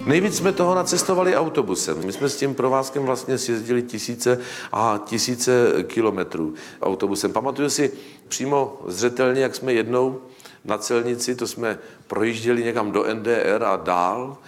Nejvíc jsme toho nacestovali autobusem. My jsme s tím provázkem vlastně sjezdili tisíce a tisíce kilometrů autobusem. Pamatuju si přímo zřetelně, jak jsme jednou na Celnici, to jsme projížděli někam do NDR a dál,